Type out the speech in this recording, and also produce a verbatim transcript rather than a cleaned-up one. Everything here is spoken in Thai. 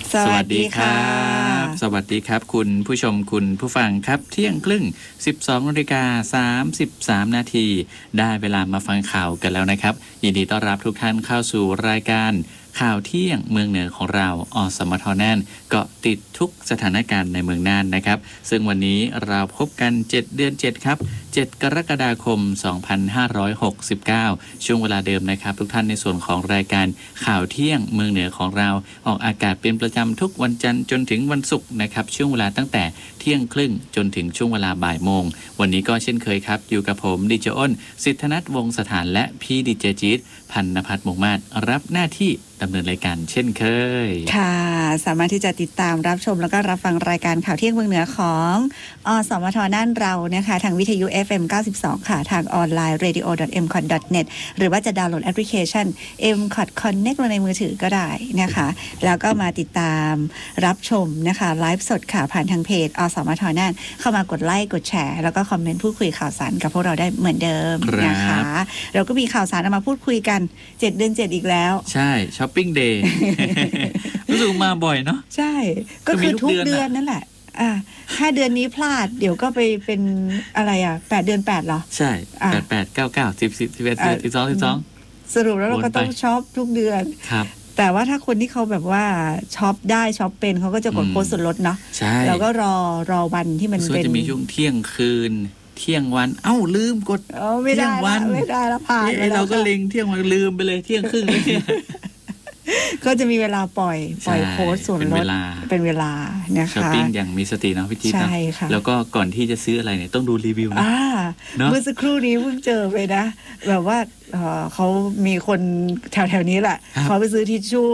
สวัสดีครับสวัสดีครับคุณผู้ชมคุณผู้ฟังครับเที่ยงครึ่ง สิบสองนาฬิกาสามสิบสาม นาทีได้เวลามาฟังข่าวกันแล้วนะครับยินดีต้อนรับทุกท่านเข้าสู่รายการข่าวเที่ยงเมืองเหนือของเราอสมทน่านเกาะติดทุกสถานการณ์ในเมืองน่านนะครับซึ่งวันนี้เราพบกันเจ็ดเดือนเจ็ดครับเจ็ดกรกฎาคมสองพันห้าร้อยหกสิบเก้าช่วงเวลาเดิมนะครับทุกท่านในส่วนของรายการข่าวเที่ยงเมืองเหนือของเราออกอากาศเป็นประจำทุกวันจันทร์จนถึงวันศุกร์นะครับช่วงเวลาตั้งแต่เที่ยงครึ่งจนถึงช่วงเวลาบ่ายโมงวันนี้ก็เช่นเคยครับอยู่กับผมดิเจอ้นสิทธนัทวงศ์สถานและพี่ดิเจจี๊ดพันนภัทรมงมาศรับหน้าที่ดำเนินรายการเช่นเคยค่ะสามารถที่จะติดตามรับชมแล้วก็รับฟังรายการข่าวเที่ยงเมืองเหนือของอสมทน่านเรานะคะทางวิทยุ เอฟ เอ็ม เก้าสิบสอง ค่ะทางออนไลน์ เรดิโอ ดอท เอ็ม คอท ดอท เน็ต หรือว่าจะดาวน์โหลดแอปพลิเคชัน เอ็ม คอท Connect ลงในมือถือก็ได้นะคะแล้วก็มาติดตามรับชมนะคะไลฟ์สดค่ะผ่านทางเพจอสมทน่านเข้ามากดไลค์กดแชร์แล้วก็คอมเมนต์พูดคุยข่าวสารกับพวกเราได้เหมือนเดิมนะคะเราก็มีข่าวสารเอามาพูดคุยกันเจ็ดเดือนเจ็ดอีกแล้วใช่ช้อปปิ้งเดย์รู้สึกมาบ่อยเนาะใช่ก็คือทุกเดือนนั่นแหละอ่าห้าเดือนนี้พลาดเดี๋ยวก็ไปเป็นอะไรอ่ะแปดเดือนแปดเหรอใช่แปด แปด เก้า เก้า สิบ สิบ สิบเอ็ด สิบสอง สิบสองสรุปแล้วเราก็ต้องช็อปทุกเดือนครับแต่ว่าถ้าคนที่เขาแบบว่าช็อปได้ช็อปเป็นเขาก็จะกดโค้ดส่วนลดเนาะใช่เราก็รอรอวันที่มันเป็นจะมีช่วงเที่ยงคืนเที่ยงวันเอ้าลืมกดเที่ยงวันไม่ได้แล้วผ่านไปเราก็เล็งเที่ยงวันลืมไปเลยเที่ยงครึ่งก็จะมีเวลาปล่อยปล่อยโค้ดส่วนลดเป็นเวลานะคะช้อปปิ้งอย่างมีสตินะพี่จิ๊บนะแล้วก็ก่อนที่จะซื้ออะไรเนี่ยต้องดูรีวิวนะเมื่อสักครู่นี้เพิ่งเจอไปนะแบบว่าเขามีคนแถวๆนี้แหละเขาไปซื้อทิชชู่